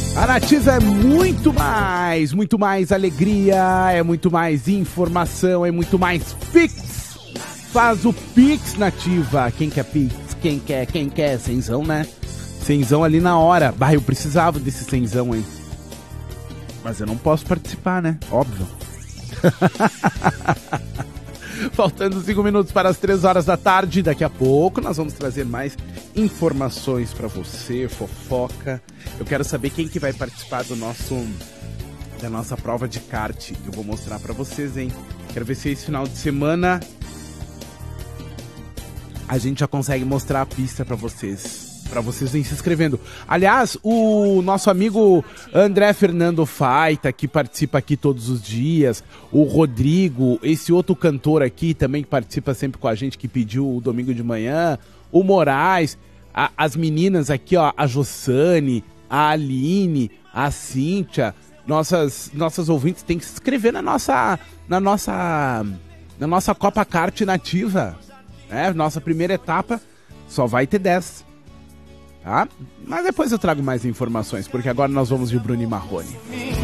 A Nativa é muito mais alegria, é muito mais informação, é muito mais Pix. Faz o Pix, Nativa. Quem quer Pix? Quem quer? Cenzão, né? Cenzão ali na hora. Bah, eu precisava desse cenzão, hein? Mas eu não posso participar, né? Óbvio. Faltando 5 minutos para as 3 horas da tarde. Daqui a pouco nós vamos trazer mais informações para você, fofoca. Eu quero saber quem que vai participar da nossa prova de kart. Eu vou mostrar para vocês, hein? Quero ver se esse final de semana a gente já consegue mostrar a pista para vocês virem se inscrevendo. Aliás, o nosso amigo André Fernando Faita, que participa aqui todos os dias, o Rodrigo, esse outro cantor aqui também que participa sempre com a gente, que pediu o domingo de manhã, o Moraes, as meninas aqui, ó, a Jossane, a Aline, a Cíntia, nossas ouvintes têm que se inscrever na nossa Copa Kart Nativa, né? Nossa primeira etapa só vai ter 10. Tá? Mas depois eu trago mais informações, porque agora nós vamos de Bruno e Marrone.